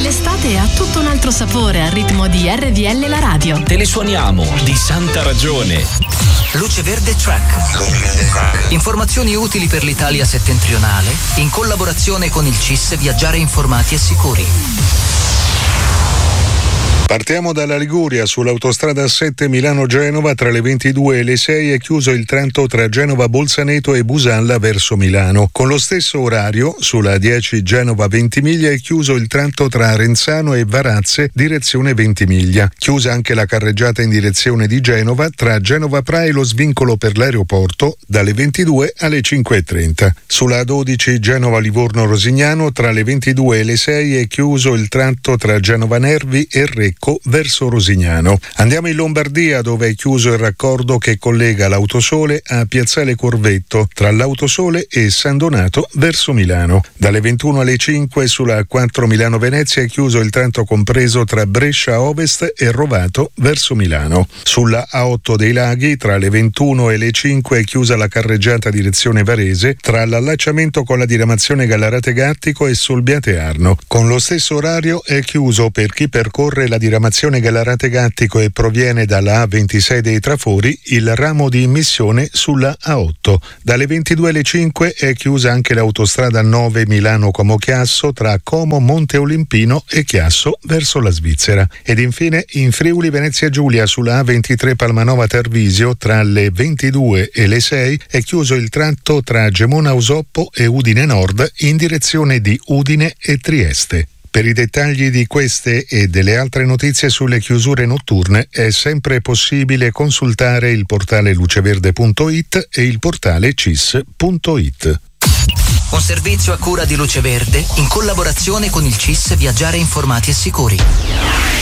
L'estate ha tutto un altro sapore al ritmo di RVL la radio. Te le suoniamo di santa ragione. Luce Verde Track. Informazioni utili per l'Italia settentrionale in collaborazione con il CIS Viaggiare informati e sicuri. Partiamo dalla Liguria. Sull'autostrada 7 Milano-Genova tra le 22 e le 6 è chiuso il tratto tra Genova-Bolzaneto e Busalla verso Milano. Con lo stesso orario sulla 10 Genova-Ventimiglia è chiuso il tratto tra Renzano e Varazze direzione Ventimiglia. Chiusa anche la carreggiata in direzione di Genova tra Genova Pra e lo svincolo per l'aeroporto dalle 22 alle 5:30. Sulla 12 Genova-Livorno-Rosignano tra le 22 e le 6 è chiuso il tratto tra Genova Nervi e Recco verso Rosignano. Andiamo in Lombardia, dove è chiuso il raccordo che collega l'Autosole a Piazzale Corvetto tra l'Autosole e San Donato verso Milano. Dalle 21 alle 5 sulla 4 Milano-Venezia è chiuso il tratto compreso tra Brescia Ovest e Rovato verso Milano. Sulla A8 dei Laghi tra le 21 e le 5 è chiusa la carreggiata direzione Varese tra l'allacciamento con la diramazione Gallarate Gattico e Solbiate Arno. Con lo stesso orario è chiuso per chi percorre la diramazione Gallarate Gattico e proviene dalla A26 dei Trafori il ramo di immissione sulla A8. Dalle 22 alle 5 è chiusa anche l'autostrada 9 Milano-Como Chiasso tra Como, Monte Olimpino e Chiasso verso la Svizzera. Ed infine in Friuli Venezia Giulia sulla A23 Palmanova Tarvisio tra le 22 e le 6 è chiuso il tratto tra Gemona Usoppo e Udine Nord in direzione di Udine e Trieste. Per i dettagli di queste e delle altre notizie sulle chiusure notturne è sempre possibile consultare il portale luceverde.it e il portale cis.it. Un servizio a cura di Luce Verde in collaborazione con il CIS Viaggiare informati e sicuri.